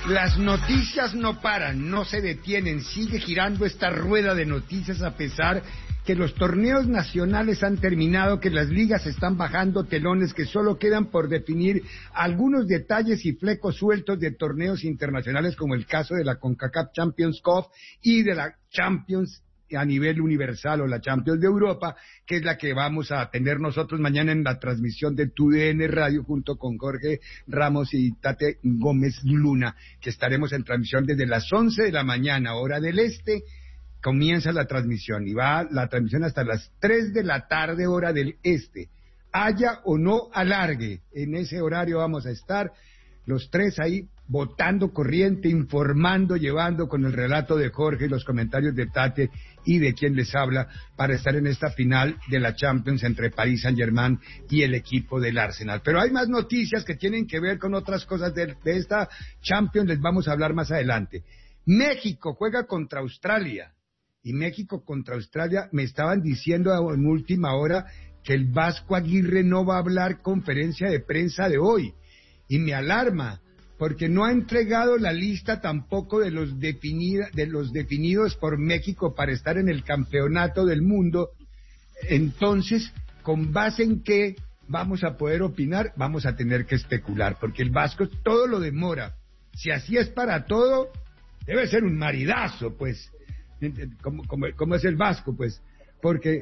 Las noticias no paran, no se detienen, sigue girando esta rueda de noticias a pesar que los torneos nacionales han terminado, que las ligas están bajando telones, que solo quedan por definir algunos detalles y flecos sueltos de torneos internacionales, como el caso de la CONCACAF Champions Cup y de la Champions a nivel universal o la Champions de Europa, que es la que vamos a tener nosotros mañana en la transmisión de TUDN Radio junto con Jorge Ramos y Tate Gómez Luna, que estaremos en transmisión desde las 11 de la mañana, hora del este. Comienza la transmisión y va la transmisión hasta las 3 de la tarde, hora del este. Haya o no alargue, en ese horario vamos a estar los tres ahí votando corriente, informando, llevando con el relato de Jorge, los comentarios de Tate y de quien les habla para estar en esta final de la Champions entre Paris Saint-Germain y el equipo del Arsenal. Pero hay más noticias que tienen que ver con otras cosas de esta Champions, les vamos a hablar más adelante. México juega contra Australia. Y México contra Australia, me estaban diciendo en última hora que el Vasco Aguirre no va a hablar conferencia de prensa de hoy. Y me alarma, porque no ha entregado la lista tampoco de los definidos por México para estar en el campeonato del mundo. Entonces, ¿con base en qué vamos a poder opinar? Vamos a tener que especular, porque el Vasco todo lo demora. Si así es para todo, debe ser un maridazo, pues. ¿Cómo es el Vasco? Pues, porque,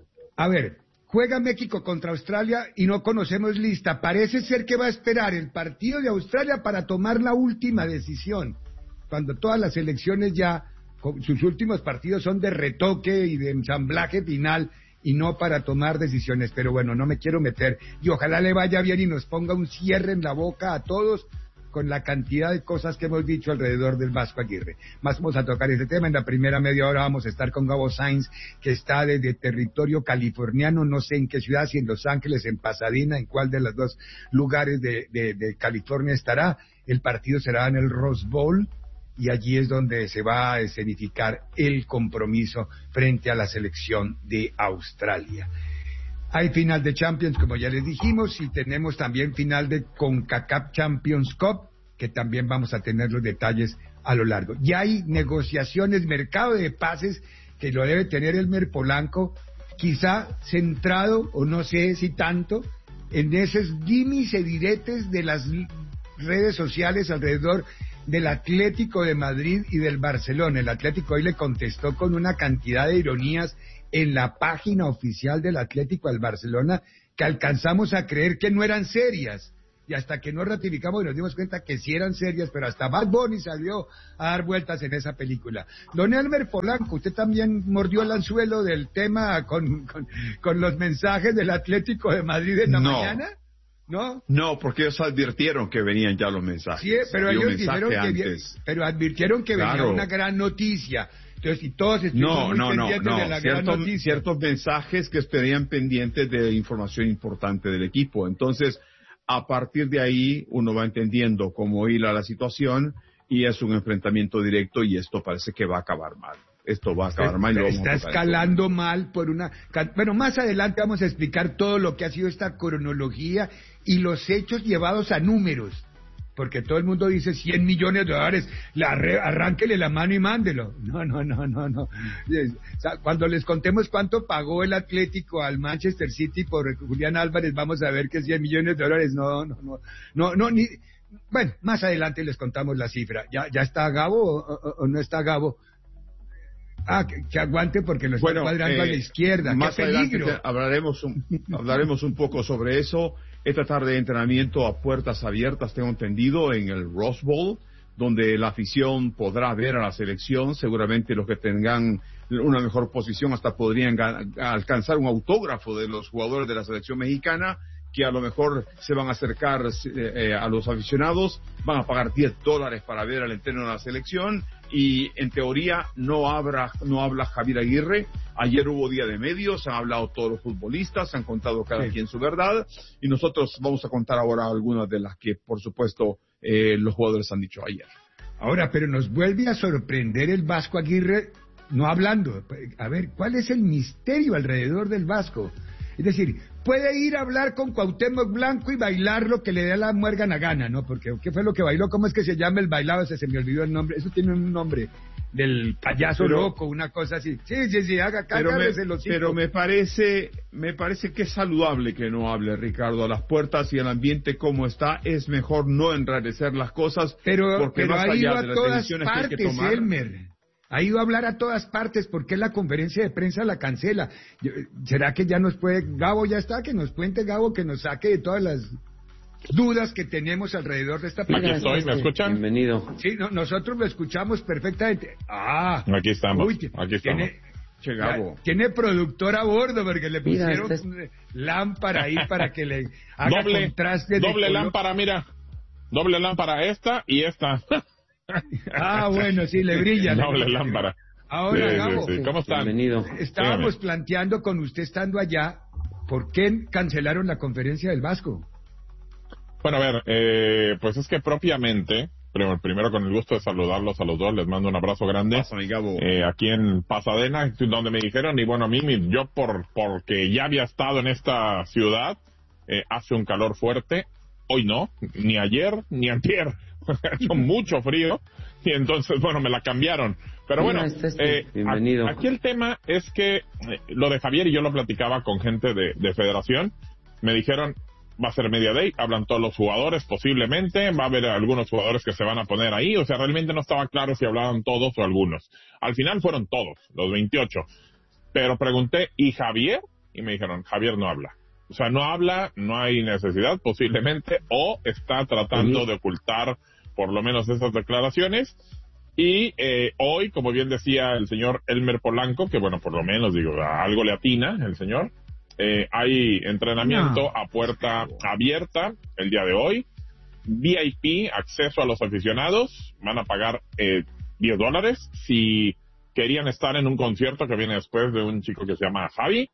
a ver, juega México contra Australia y no conocemos lista. Parece ser que va a esperar el partido de Australia para tomar la última decisión, cuando todas las selecciones ya, sus últimos partidos son de retoque y de ensamblaje final y no para tomar decisiones. Pero bueno, no me quiero meter y ojalá le vaya bien y nos ponga un cierre en la boca a todos con la cantidad de cosas que hemos dicho alrededor del Vasco Aguirre. Más vamos a tocar ese tema. En la primera media hora vamos a estar con Gabo Sainz, que está desde territorio californiano, no sé en qué ciudad, si en Los Ángeles, en Pasadena, en cuál de los dos lugares de California estará. El partido será en el Rose Bowl, y allí es donde se va a escenificar el compromiso frente a la selección de Australia. Hay final de Champions, como ya les dijimos, y tenemos también final de CONCACAF Champions Cup, que también vamos a tener los detalles a lo largo. Ya hay negociaciones, mercado de pases, que lo debe tener Elmer Polanco, quizá centrado, o no sé si tanto, en esos dimis y diretes de las redes sociales alrededor del Atlético de Madrid y del Barcelona. El Atlético hoy le contestó con una cantidad de ironías en la página oficial del Atlético al Barcelona, que alcanzamos a creer que no eran serias, y hasta que no ratificamos y nos dimos cuenta que sí eran serias, pero hasta Bad Bunny salió a dar vueltas en esa película. Don Elmer Polanco, ¿usted también mordió el anzuelo del tema con los mensajes del Atlético de Madrid en la mañana? ¿No? No, porque ellos advirtieron que venían ya los mensajes. Sí, pero ellos dijeron pero advirtieron que venía una gran noticia. Entonces, y todos estuvimos muy pendientes de la gran noticia. Ciertos mensajes que estarían pendientes de información importante del equipo. Entonces, a partir de ahí, uno va entendiendo cómo hila la situación y es un enfrentamiento directo y esto parece que va a acabar mal. Esto va a acabar mal. Está escalando mal por una... Bueno, más adelante vamos a explicar todo lo que ha sido esta cronología y los hechos llevados a números. Porque todo el mundo dice $100 millones, arránquele la mano y mándelo. No. O sea, cuando les contemos cuánto pagó el Atlético al Manchester City por Julián Álvarez, vamos a ver que $100 millones. No, ni... Bueno, más adelante les contamos la cifra. ¿Ya está Gabo o no está Gabo? Que aguante porque lo está cuadrando a la izquierda. Más ¡Qué peligro! Hablaremos un poco sobre eso. Esta tarde de entrenamiento a puertas abiertas, tengo entendido, en el Rose Bowl, donde la afición podrá ver a la selección. Seguramente los que tengan una mejor posición hasta podrían alcanzar un autógrafo de los jugadores de la selección mexicana, que a lo mejor se van a acercar a los aficionados, van a pagar $10 para ver al entreno de la selección, y en teoría no habla Javier Aguirre. Ayer hubo día de medios, han hablado todos los futbolistas, han contado cada quien su verdad, y nosotros vamos a contar ahora algunas de las que, por supuesto, los jugadores han dicho ayer. Ahora, pero nos vuelve a sorprender el Vasco Aguirre no hablando. A ver, ¿cuál es el misterio alrededor del Vasco? Es decir, puede ir a hablar con Cuauhtémoc Blanco y bailar lo que le dé la muérgana gana, ¿no? Porque ¿qué fue lo que bailó? ¿Cómo es que se llama el bailado? Se me olvidó el nombre. Eso tiene un nombre del payaso loco, una cosa así. Sí, haga pero me parece que es saludable que no hable, Ricardo. A las puertas y el ambiente como está, es mejor no enrarecer las cosas. Pero más ha ido allá a de las todas decisiones que hay que partes, tomar, Elmer. Ha ido a hablar a todas partes. ¿Por qué la conferencia de prensa la cancela? ¿Será que ya nos puede... Gabo ya está, que nos cuente, Gabo, que nos saque de todas las dudas que tenemos alrededor de esta Aquí estoy, ¿me escuchan? Bienvenido. Sí, nosotros lo escuchamos perfectamente. Aquí estamos, aquí estamos. Tiene productor a bordo porque le Mira, pusieron lámpara ahí para que le haga contraste de doble color. lámpara, mira. Doble lámpara, esta y esta. Bueno, sí, le brilla. Doble lámpara. Ahora, Sí, Gabo, sí. ¿Cómo están? Bienvenido. Estábamos planteando con usted estando allá, ¿por qué cancelaron la conferencia del Vasco? Bueno, a ver, pues es que propiamente, primero con el gusto de saludarlos a los dos, les mando un abrazo grande. Pásame, Gabo. Aquí en Pasadena, donde me dijeron, y bueno, a mí, yo porque ya había estado en esta ciudad, hace un calor fuerte, hoy no, ni ayer, ni antier, ha hecho mucho frío, y entonces, bueno, me la cambiaron. Pero bueno, bienvenido. Aquí el tema es que lo de Javier, y yo lo platicaba con gente de Federación, me dijeron, va a ser media day, hablan todos los jugadores posiblemente, va a haber algunos jugadores que se van a poner ahí, o sea, realmente no estaba claro si hablaban todos o algunos. Al final fueron todos, los 28. Pero pregunté, ¿y Javier? Y me dijeron, Javier no habla. O sea, no habla, no hay necesidad posiblemente, o está tratando de ocultar por lo menos esas declaraciones. Y hoy, como bien decía el señor Elmer Polanco, que bueno, por lo menos digo, algo le atina el señor, hay entrenamiento a puerta abierta el día de hoy, VIP, acceso a los aficionados, van a pagar $10 si querían estar en un concierto que viene después de un chico que se llama Javi,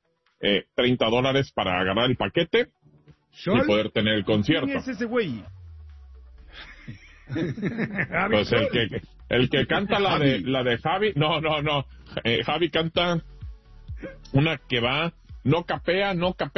$30 para agarrar el paquete y poder tener el concierto. ¿Quién es ese güey? Pues el que canta la de Javi, no, Javi canta una que va, no capea,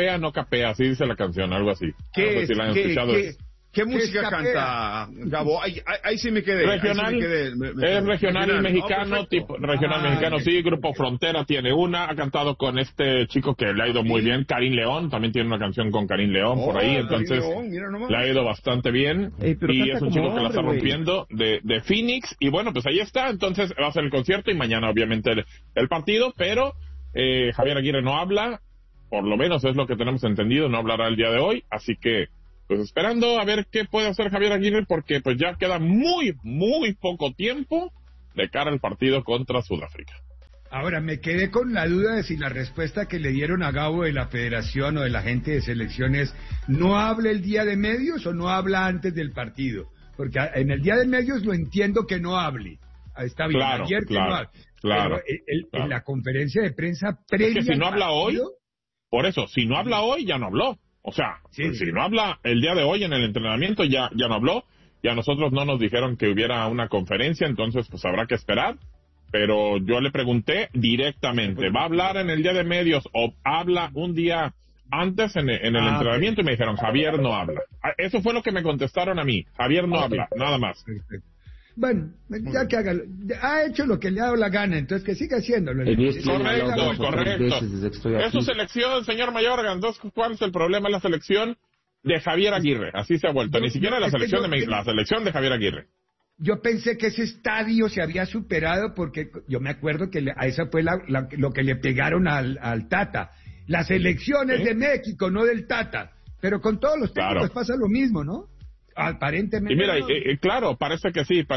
así dice la canción, algo así. ¿Qué, si la han escuchado. ¿Qué música canta, Gabo? Ahí sí me quedé. Regional, es regional mexicano, tipo regional mexicano, sí. Grupo Frontera tiene una, ha cantado con este chico que le ha ido muy bien, Karim León, también tiene una canción con Karim León por ahí, entonces le ha ido bastante bien, y es un chico que la está rompiendo de Phoenix, y bueno, pues ahí está, entonces va a ser el concierto y mañana obviamente el partido, pero Javier Aguirre no habla, por lo menos es lo que tenemos entendido, no hablará el día de hoy, así que pues esperando a ver qué puede hacer Javier Aguirre, porque pues ya queda muy poco tiempo de cara al partido contra Sudáfrica. Ahora, me quedé con la duda de si la respuesta que le dieron a Gabo de la Federación o de la gente de selecciones no habla el día de medios o no habla antes del partido. Porque en el día de medios lo entiendo que no hable. Está bien, claro, ayer que no hable. Claro, en la conferencia de prensa previa es que si no al habla partido, hoy, por eso, si no habla hoy, ya no habló. O sea, si no habla el día de hoy en el entrenamiento, ya no habló. Y a nosotros no nos dijeron que hubiera una conferencia, entonces pues habrá que esperar. Pero yo le pregunté directamente, ¿va a hablar en el día de medios o habla un día antes en el entrenamiento? Y me dijeron, Javier no habla. Eso fue lo que me contestaron a mí. Javier no habla, nada más. Perfecto. Bueno, ya que haga, ha hecho lo que le ha dado la gana, entonces que siga haciéndolo. Correcto. Es su selección, señor Mayorga. Entonces, ¿cuál es el problema? Es la selección de Javier Aguirre. Así se ha vuelto. Ni siquiera la selección la selección de Javier Aguirre. Yo pensé que ese estadio se había superado porque yo me acuerdo que a esa fue lo que le pegaron al Tata. Las elecciones de México, no del Tata. Pero con todos los técnicos pasa lo mismo, ¿no? Aparentemente. Y mira, claro, parece que sí.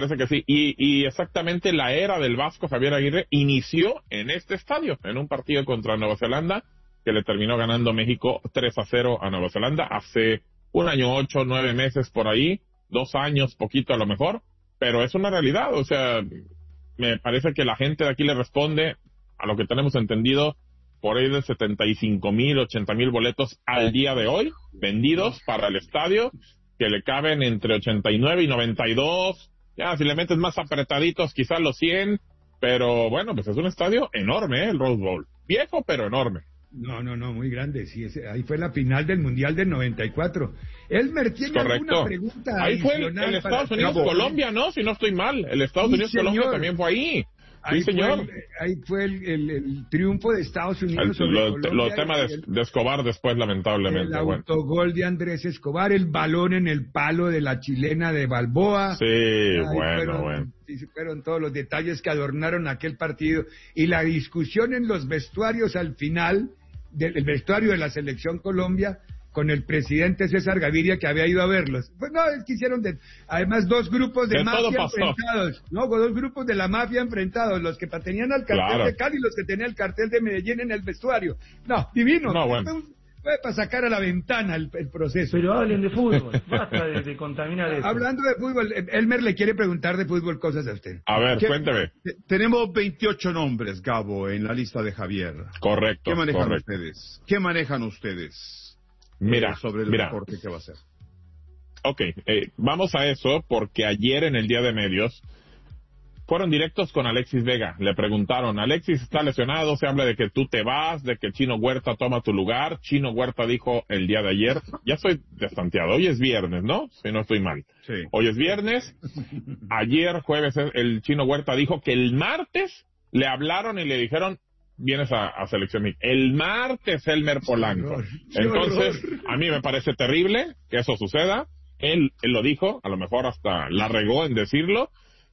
Y exactamente la era del Vasco Javier Aguirre inició en este estadio, en un partido contra Nueva Zelanda, que le terminó ganando México 3-0 a Nueva Zelanda hace 1 año, 8, 9 meses por ahí, 2 años, poquito a lo mejor, pero es una realidad. O sea, me parece que la gente de aquí le responde, a lo que tenemos entendido, por ahí de 75,000, 80,000 boletos al día de hoy, vendidos para el estadio, que le caben entre 89 y 92, ya si le metes más apretaditos quizás los 100, pero bueno, pues es un estadio enorme, el Rose Bowl, viejo pero enorme. No, muy grande, sí, ahí fue la final del Mundial del 94. Elmer, ¿tiene alguna pregunta ahí fue el Estados Unidos-Colombia, ¿no? Si no estoy mal, el Estados Unidos-Colombia también fue ahí. Sí, señor. Ahí fue el triunfo de Estados Unidos sobre Colombia. Los temas de Escobar después, lamentablemente. El autogol de Andrés Escobar, el balón en el palo de la chilena de Balboa. Sí, bueno. Sí, fueron todos los detalles que adornaron aquel partido. Y la discusión en los vestuarios al final, del vestuario de la Selección Colombia, con el presidente César Gaviria, que había ido a verlos. Pues no, es que hicieron además dos grupos de mafia enfrentados, dos grupos de la mafia enfrentados, los que tenían al cartel de Cali y los que tenían el cartel de Medellín en el vestuario. No, divino. No, bueno. Fue para sacar a la ventana el proceso. Pero hablen de fútbol, basta de contaminar eso. Hablando de fútbol, Elmer le quiere preguntar de fútbol cosas a usted. A ver, cuénteme. Tenemos 28 nombres, Gabo, en la lista de Javier. Correcto. ¿Qué manejan ustedes? Mira, sobre el deporte que va a ser. Ok, vamos a eso porque ayer en el Día de Medios fueron directos con Alexis Vega. Le preguntaron, Alexis está lesionado, se habla de que tú te vas, de que Chino Huerta toma tu lugar. Chino Huerta dijo el día de ayer, ya estoy destanteado, hoy es viernes, ¿no? Si no estoy mal. Sí. Hoy es viernes, ayer jueves el Chino Huerta dijo que el martes le hablaron y le dijeron, vienes a selección. El martes, Elmer Polanco. Entonces, a mí me parece terrible que eso suceda. Él lo dijo, a lo mejor hasta la regó en decirlo,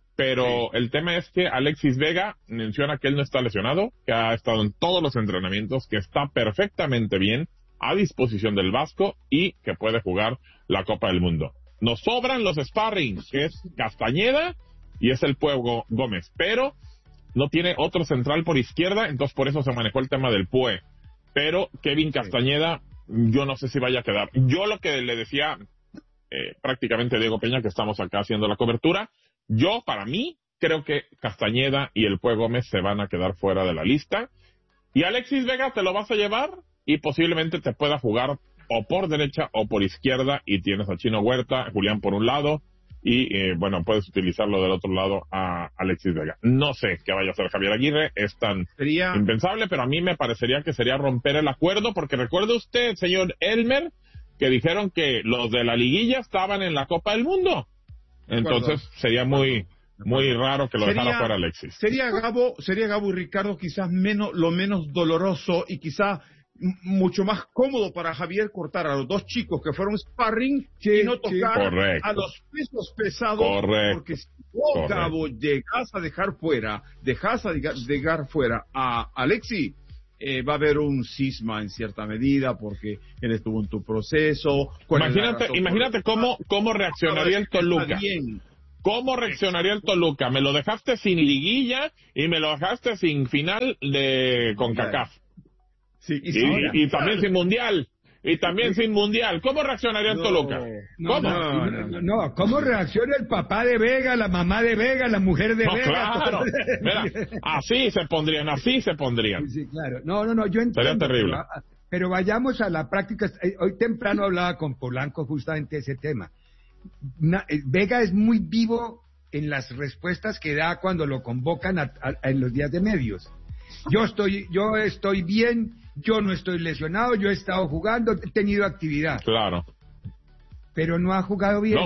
pero el tema es que Alexis Vega menciona que él no está lesionado, que ha estado en todos los entrenamientos, que está perfectamente bien, a disposición del Vasco y que puede jugar la Copa del Mundo. Nos sobran los sparring, que es Castañeda y es el Pueblo Gómez, pero no tiene otro central por izquierda, entonces por eso se manejó el tema del PUE. Pero Kevin Castañeda, yo no sé si vaya a quedar. Yo lo que le decía prácticamente a Diego Peña, que estamos acá haciendo la cobertura, yo, para mí, creo que Castañeda y el PUE Gómez se van a quedar fuera de la lista. Y Alexis Vega te lo vas a llevar y posiblemente te pueda jugar o por derecha o por izquierda y tienes a Chino Huerta, Julián por un lado, y bueno, puedes utilizarlo del otro lado a Alexis Vega. No sé qué vaya a hacer Javier Aguirre, es tan impensable, pero a mí me parecería que sería romper el acuerdo, porque recuerde usted, señor Elmer, que dijeron que los de la liguilla estaban en la Copa del Mundo. Entonces sería muy raro que lo dejara fuera Alexis. Sería Gabo y Ricardo quizás lo menos doloroso y quizás mucho más cómodo para Javier cortar a los dos chicos que fueron sparring y no tocar a los pesos pesados, porque si vos, Gabo, dejas a dejar fuera a Alexis, va a haber un cisma en cierta medida porque él estuvo en tu proceso. Imagínate cómo reaccionaría el Toluca. ¿Cómo reaccionaría el Toluca? Me lo dejaste sin liguilla y me lo dejaste sin final de CONCACAF. Sí, y también sin mundial. Y también sin mundial. ¿Cómo reaccionaría el Toluca? ¿Cómo? ¿Cómo reacciona el papá de Vega, la mamá de Vega, la mujer de Vega? Claro. Mira, así se pondrían. Sí, claro. No, yo entiendo. Sería terrible. Pero vayamos a la práctica. Hoy temprano hablaba con Polanco justamente de ese tema. Vega es muy vivo en las respuestas que da cuando lo convocan en los días de medios. Yo estoy bien, yo no estoy lesionado, yo he estado jugando, he tenido actividad. Claro. Pero no ha jugado bien.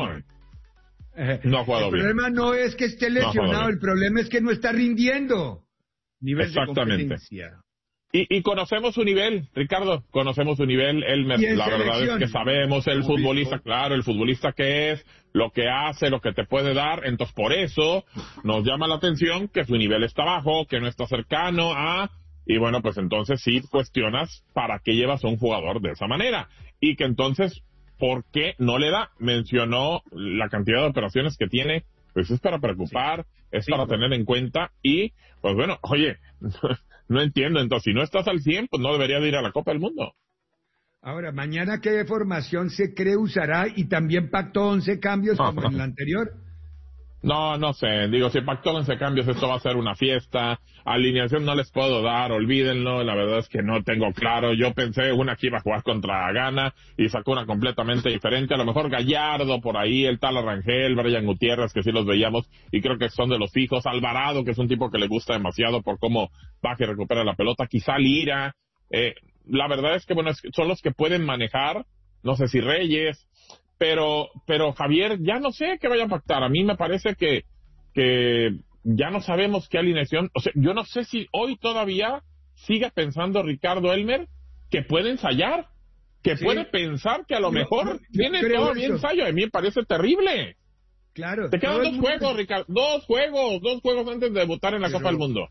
No ha jugado bien. El problema no es que esté lesionado, el problema es que no está rindiendo. Nivel de competencia. Y conocemos su nivel, Ricardo, conocemos su nivel, Elmer, la verdad es que sabemos el futbolista que es, lo que hace, lo que te puede dar, entonces por eso nos llama la atención que su nivel está bajo, que no está cercano y bueno, pues entonces sí cuestionas para qué llevas a un jugador de esa manera, y que entonces, ¿por qué no le da? Mencionó la cantidad de operaciones que tiene, pues es para preocupar, para tener en cuenta, y pues bueno, oye, no entiendo, entonces si no estás al 100, pues no debería de ir a la Copa del Mundo. Ahora, mañana qué formación se cree usará y también pactó 11 cambios como en la anterior. No sé, digo, si pactó 11 cambios, esto va a ser una fiesta, alineación no les puedo dar, olvídenlo, la verdad es que no tengo claro, yo pensé una que iba a jugar contra Ghana y sacó una completamente diferente, a lo mejor Gallardo por ahí, el tal Arrangel, Brian Gutiérrez, que sí los veíamos y creo que son de los fijos, Alvarado, que es un tipo que le gusta demasiado por cómo baja y recupera la pelota, quizá Lira, la verdad es que, bueno, son los que pueden manejar, no sé si Reyes, pero Javier, ya no sé qué vaya a pactar. A mí me parece que ya no sabemos qué alineación, o sea, yo no sé si hoy todavía siga pensando Ricardo Elmer que puede ensayar, que puede pensar que a lo mejor tiene todavía ensayo. A mí me parece terrible. Claro. Te quedan 2 juegos, Ricardo, 2 juegos antes de debutar en la Copa del Mundo.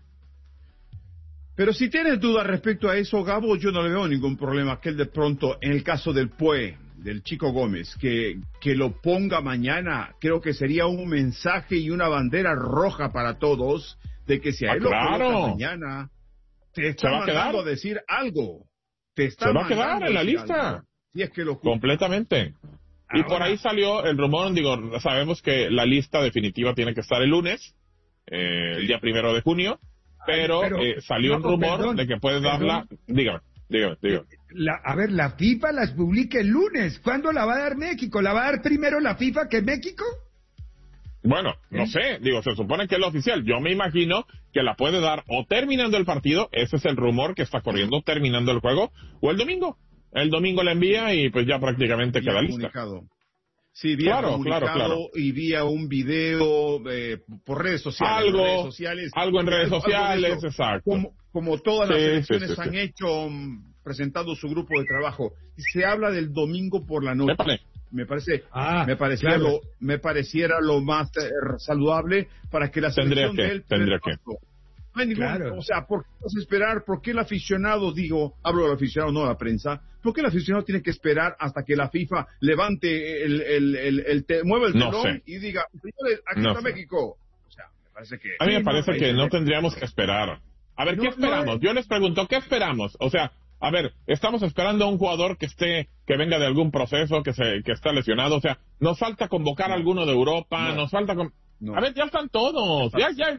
Pero si tienes dudas respecto a eso, Gabo, yo no le veo ningún problema que él de pronto, en el caso del Pue, del Chico Gómez, que lo ponga mañana. Creo que sería un mensaje y una bandera roja para todos de que si a él lo coloca mañana, te está mandando a decir algo. Se va a quedar en la lista. Si es que lo completamente. Y por ahí salió el rumor, digo, sabemos que la lista definitiva tiene que estar el lunes, el día 1 de junio, pero salió un rumor de que puede darla. Dígame. La FIFA las publica el lunes. ¿Cuándo la va a dar México? ¿La va a dar primero la FIFA que México? Bueno, no sé, digo, se supone que es lo oficial. Yo me imagino que la puede dar o terminando el partido, ese es el rumor que está corriendo, terminando el juego, o el domingo. El domingo la envía y pues ya prácticamente queda lista. Sí, vía comunicado y vía un video por redes sociales. Algo en redes sociales, exacto. Como todas las selecciones han hecho, presentando su grupo de trabajo. Se habla del domingo por la noche. Me pareciera lo más saludable para que la selección de él no hay ningún, o sea, ¿por qué vas a esperar? ¿Por qué el aficionado, hablo del aficionado, no de la prensa, ¿por qué el aficionado tiene que esperar hasta que la FIFA levante mueva el telón y diga, señores, aquí está México? O sea, me parece que... A mí me parece que no tendríamos que esperar. A ver, ¿qué esperamos? Yo les pregunto, ¿qué esperamos? O sea, a ver, estamos esperando a un jugador que venga de algún proceso, que está lesionado, o sea, nos falta convocar a alguno de Europa, nos falta... A ver, ya están todos,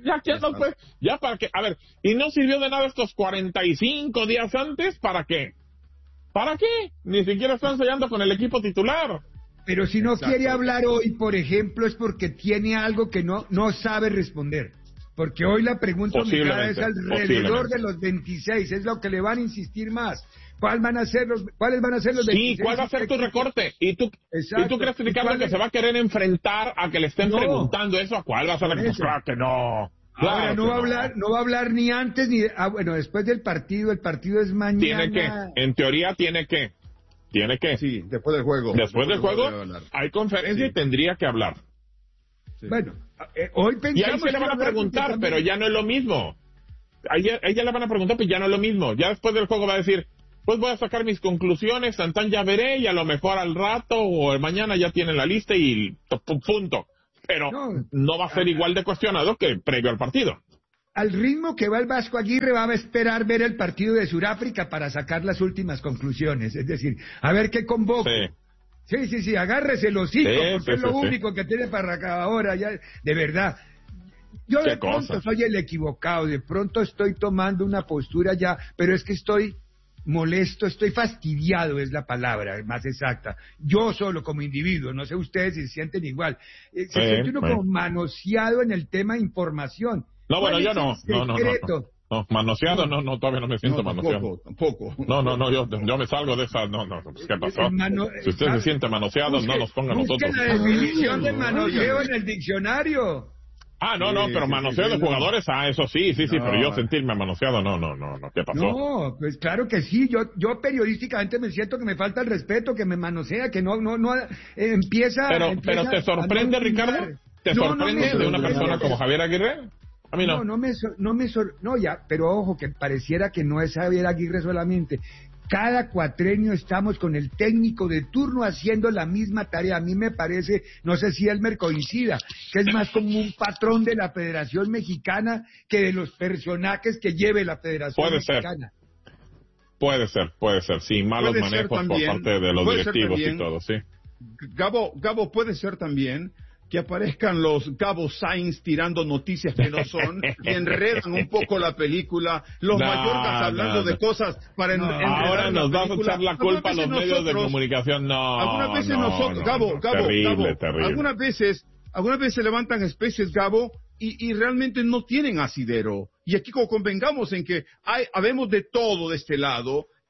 ya para qué, a ver, y no sirvió de nada estos 45 días antes, ¿para qué? ¿Para qué? Ni siquiera están ensayando con el equipo titular. Pero si no quiere hablar hoy, por ejemplo, es porque tiene algo que no sabe responder. Porque hoy la pregunta obligada es alrededor de los 26, es lo que le van a insistir más. ¿Cuáles van a ser los 26? Sí, ¿cuál va a ser tu recorte? ¿Y tú crees, Ricardo, que se va a querer enfrentar a que le estén preguntando eso? ¿A cuál va a ser la respuesta? Que no. Ahora no va a hablar ni antes ni... bueno, después del partido, el partido es mañana. Tiene que, en teoría tiene que. Sí, después del juego. Después del juego hay conferencia y tendría que hablar. Sí. Bueno, hoy pensamos... Y ahí se le van a preguntar, pero ya no es lo mismo. A ella le van a preguntar, pero ya no es lo mismo. Ya después del juego va a decir... Pues voy a sacar mis conclusiones, ya veré, y a lo mejor al rato o mañana ya tienen la lista y punto. Pero no va a ser igual de cuestionado que previo al partido. Al ritmo que va el Vasco Aguirre, va a esperar ver el partido de Sudáfrica para sacar las últimas conclusiones. Es decir, a ver qué convoco. Sí, agárrese el hocico, porque es lo único que tiene para acá ahora, ya, de verdad. Yo de pronto soy el equivocado, de pronto estoy tomando una postura ya, pero es que estoy molesto, estoy fastidiado, es la palabra más exacta. Yo solo como individuo, no sé ustedes si se sienten igual. Se siente uno como manoseado en el tema información. No, bueno, yo no. No, manoseado, no, todavía no me siento manoseado. Tampoco. No, yo me salgo de esa, ¿qué pasó? Si usted se siente manoseado, no nos ponga nosotros. La definición de manoseo en el diccionario. Pero manoseo de jugadores, eso sí, pero yo sentirme manoseado, no, ¿qué pasó? No, pues claro que sí, yo periodísticamente me siento que me falta el respeto, que me manosea, que no empieza... Pero ¿te sorprende, Ricardo? ¿Te sorprende de una persona como Javier Aguirre? A mí no. Pero ojo, que pareciera que no es Javier Aguirre solamente. Cada cuatrenio estamos con el técnico de turno haciendo la misma tarea. A mí me parece, no sé si Elmer coincida, que es más como un patrón de la Federación Mexicana que de los personajes que lleve la Federación Mexicana. Puede ser, sí, malos manejos por parte de los directivos y todo, sí. Gabo, puede ser también que aparezcan los Gabo Sainz tirando noticias que no son, que enredan un poco la película, los Mallorcas hablando de cosas para enredar ahora nos vas a echar la culpa a los medios de comunicación, algunas veces nosotros, Gabo, terrible. algunas veces se levantan especies, Gabo, y realmente no tienen asidero, y aquí convengamos en que habemos de todo de este lado,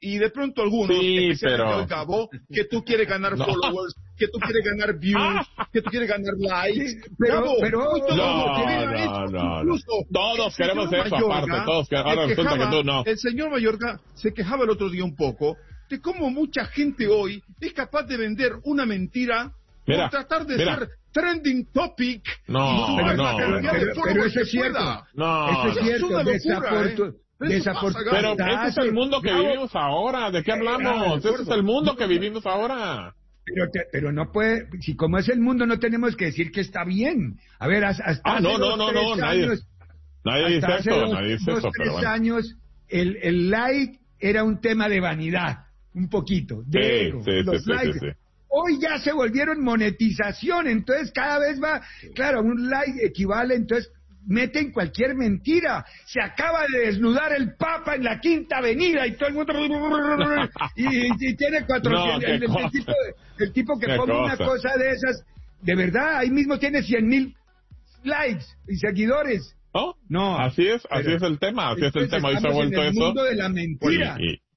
y de pronto algunos, Sí, especialmente pero... el Cabo, que tú quieres ganar followers, que tú quieres ganar views, que tú quieres ganar likes. Sí, pero No. Todos queremos eso aparte, ahora resulta que tú no. El señor Mayorga se quejaba el otro día un poco de cómo mucha gente hoy es capaz de vender una mentira por tratar de ser trending topic. Pero eso es cierto. No, eso es cierto. Pero ese es el mundo que vivimos ahora. ¿De qué hablamos? Ese es el mundo que vivimos ahora. Pero no puede, si como es el mundo no tenemos que decir que está bien. A ver, hasta nadie dice eso, pero bueno. años el like era un tema de vanidad, un poquito, de ego, los likes. Sí. Hoy ya se volvieron monetización, entonces cada vez va, claro, un like equivale, entonces meten cualquier mentira. Se acaba de desnudar el Papa en la Quinta Avenida y todo el mundo y tiene 400. El tipo que ponga una cosa de esas, de verdad, ahí mismo tiene 100,000 likes y seguidores. No, así es el tema, Hoy se ha vuelto eso. Mundo de la mentira.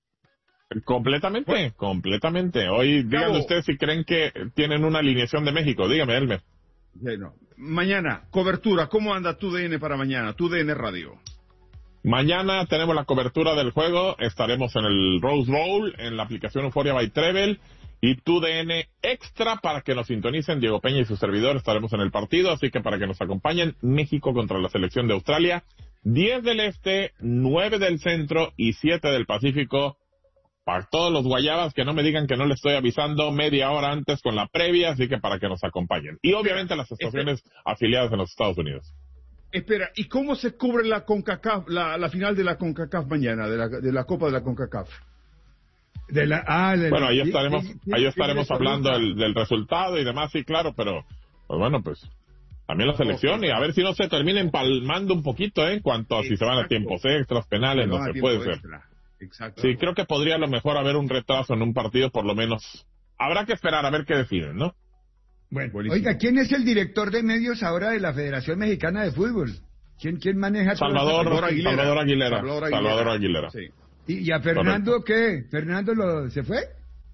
Completamente. Hoy, díganme ustedes si creen que tienen una alineación de México. Dígame, Elmer. Bueno, mañana, cobertura. ¿Cómo anda TUDN para mañana? TUDN Radio. Mañana tenemos la cobertura del juego. Estaremos en el Rose Bowl, en la aplicación Euphoria by Treble y TUDN Extra para que nos sintonicen. Diego Peña y su servidor estaremos en el partido, así que para que nos acompañen, México contra la selección de Australia. 10 del Este, 9 del Centro y 7 del Pacífico. Para todos los guayabas que no me digan que no les estoy avisando media hora antes con la previa, así que para que nos acompañen. Y obviamente las estaciones afiliadas en los Estados Unidos. Espera, ¿y cómo se cubre la CONCACAF, la final de la CONCACAF mañana, de la Copa de la CONCACAF? Bueno, ahí estaremos hablando del resultado y demás, sí, claro, pero pues bueno, pues también la selección y a ver si no se termina empalmando un poquito, en cuanto a si se van a tiempos extras, penales, no se puede ser. Exacto. Sí, creo que podría a lo mejor haber un retraso en un partido, por lo menos. Habrá que esperar a ver qué deciden, ¿no? Bueno, oiga, ¿quién es el director de medios ahora de la Federación Mexicana de Fútbol? ¿Quién maneja Salvador Aguilera. Sí. ¿Y a Fernando qué? ¿Fernando se fue?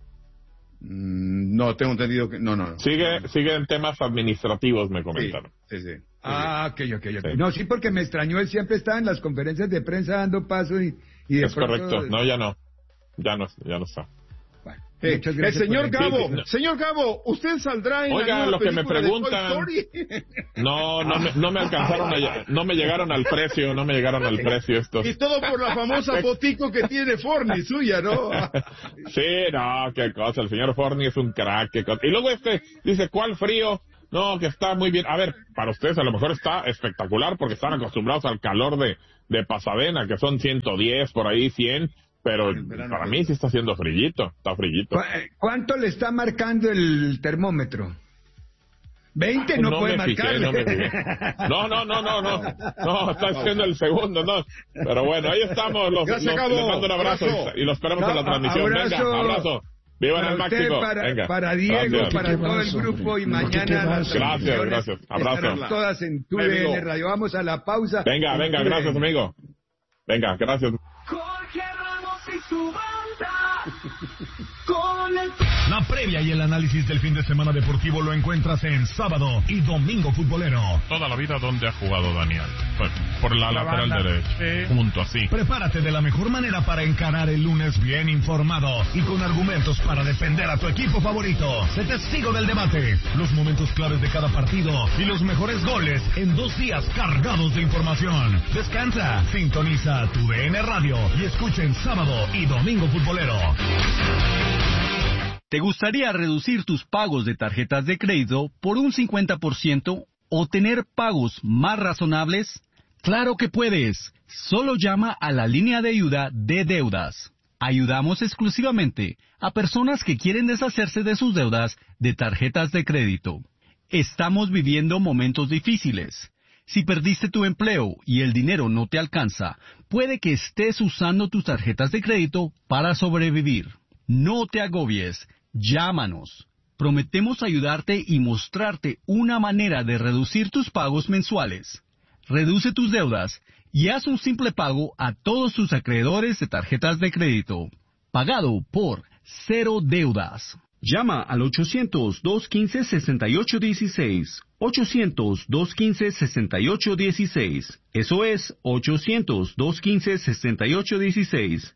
No, tengo entendido que... No. Sigue en temas administrativos, me comentaron. Sí. Ok. Sí. No, sí, porque me extrañó, él siempre estaba en las conferencias de prensa dando paso y de es pronto... correcto, no, ya no está. Bueno, el señor Gabo, señor Gabo, ¿usted saldrá en Oiga, la lo que me preguntan, no me alcanzaron no me llegaron al precio, estos. Y todo por la famosa fotico que tiene Forni suya, ¿no? Sí, no, qué cosa, el señor Forni es un crack, qué cosa. Y luego dice, ¿cuál frío? No, que está muy bien. A ver, para ustedes a lo mejor está espectacular porque están acostumbrados al calor de Pasadena, que son 110, por ahí 100, pero para mí sí está haciendo frillito, está frillito. ¿Cuánto le está marcando el termómetro? 20 no puede marcarle. No, está haciendo el segundo, no. Pero bueno, ahí estamos, les mando un abrazo y los esperamos en la transmisión. Venga, abrazo. ¡Viva en el Máxico! Para Diego, gracias. Para todo el grupo y mañana. Gracias. Abrazo. Todas en TUDN Radio. Vamos a la pausa. Venga, gracias, amigo. Venga, gracias. Jorge Ramos y su banda. Con el... La previa y el análisis del fin de semana deportivo lo encuentras en Sábado y Domingo Futbolero. Toda la vida donde ha jugado Daniel. Por la lateral derecha. Junto así. Prepárate de la mejor manera para encarar el lunes bien informado y con argumentos para defender a tu equipo favorito. Sé testigo del debate, los momentos claves de cada partido y los mejores goles en 2 días cargados de información. Descansa, sintoniza TUDN Radio y escuchen Sábado y Domingo Futbolero. ¿Te gustaría reducir tus pagos de tarjetas de crédito por un 50% o tener pagos más razonables? ¡Claro que puedes! Solo llama a la línea de ayuda de deudas. Ayudamos exclusivamente a personas que quieren deshacerse de sus deudas de tarjetas de crédito. Estamos viviendo momentos difíciles. Si perdiste tu empleo y el dinero no te alcanza, puede que estés usando tus tarjetas de crédito para sobrevivir. No te agobies. Llámanos. Prometemos ayudarte y mostrarte una manera de reducir tus pagos mensuales. Reduce tus deudas y haz un simple pago a todos tus acreedores de tarjetas de crédito. pagado por Cero Deudas. Llama al 800-215-6816. 800-215-6816. Eso es 800-215-6816.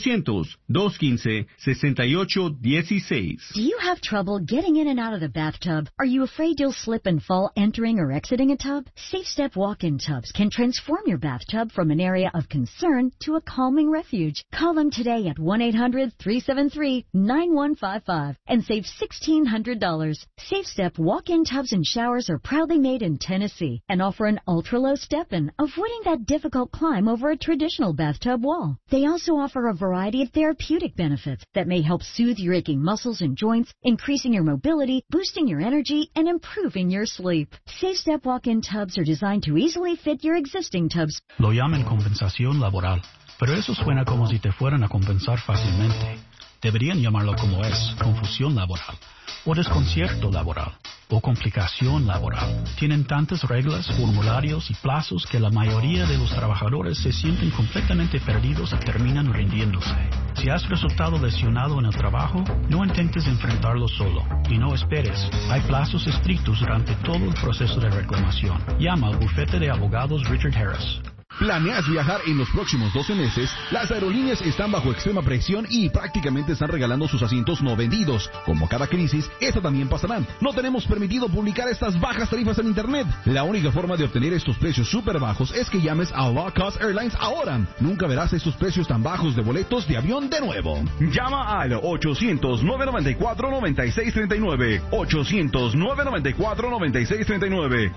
800-215-6816. Do you have trouble getting in and out of the bathtub? Are you afraid you'll slip and fall entering or exiting a tub? SafeStep walk-in tubs can transform your bathtub from an area of concern to a calming refuge. Call them today at 1-800-373-9155 and save $1,600. SafeStep walk-in tubs and showers are proudly made in Tennessee and offer an ultra-low step-in, avoiding that difficult climb over a traditional bathtub wall. They also offer a variety of therapeutic benefits that may help soothe your aching muscles and joints, increasing your mobility, boosting your energy, and improving your sleep. SafeStep walk-in tubs are designed to easily fit your existing tubs. Lo llaman compensación laboral, pero eso suena como si te fueran a compensar fácilmente. Deberían llamarlo como es, confusión laboral, o desconcierto laboral, o complicación laboral. Tienen tantas reglas, formularios y plazos que la mayoría de los trabajadores se sienten completamente perdidos y terminan rindiéndose. Si has resultado lesionado en el trabajo, no intentes enfrentarlo solo y no esperes. Hay plazos estrictos durante todo el proceso de reclamación. Llama al bufete de abogados Richard Harris. ¿Planeas viajar en los próximos 12 meses? Las aerolíneas están bajo extrema presión y prácticamente están regalando sus asientos no vendidos. Como cada crisis, esta también pasará. No tenemos permitido publicar estas bajas tarifas en Internet. La única forma de obtener estos precios súper bajos es que llames a Low Cost Airlines ahora. Nunca verás estos precios tan bajos de boletos de avión de nuevo. Llama al 800-994-9639. 800-994-9639.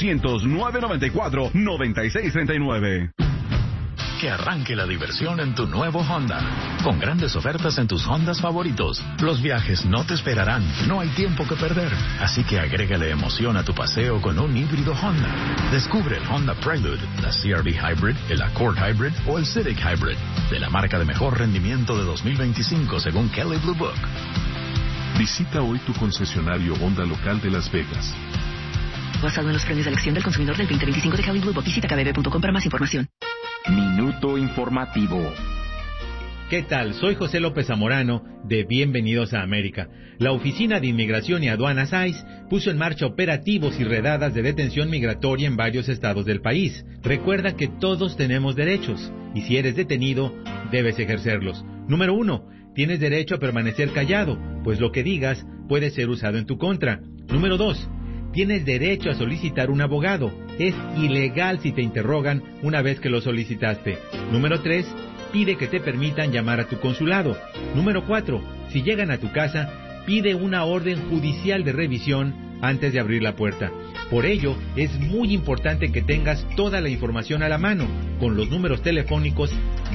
800-994-9639. Que arranque la diversión en tu nuevo Honda. Con grandes ofertas en tus Hondas favoritos. Los viajes no te esperarán, no hay tiempo que perder. Así que agrégale emoción a tu paseo con un híbrido Honda. Descubre el Honda Prelude, la CR-V Hybrid, el Accord Hybrid o el Civic Hybrid. De la marca de mejor rendimiento de 2025 según Kelley Blue Book. Visita hoy tu concesionario Honda local de Las Vegas. Basado en los premios de elección del consumidor del 2025 de Kelley Blue Book. Visita kbb.com para más información. Minuto informativo. ¿Qué tal? Soy José López Zamorano de Bienvenidos a América. La Oficina de Inmigración y Aduanas ICE puso en marcha operativos y redadas de detención migratoria en varios estados del país. Recuerda que todos tenemos derechos y si eres detenido, debes ejercerlos. Número 1. Tienes derecho a permanecer callado, pues lo que digas puede ser usado en tu contra. Número 2. Tienes derecho a solicitar un abogado. Es ilegal si te interrogan una vez que lo solicitaste. Número 3. Pide que te permitan llamar a tu consulado. Número 4. Si llegan a tu casa, pide una orden judicial de revisión antes de abrir la puerta. Por ello, es muy importante que tengas toda la información a la mano, con los números telefónicos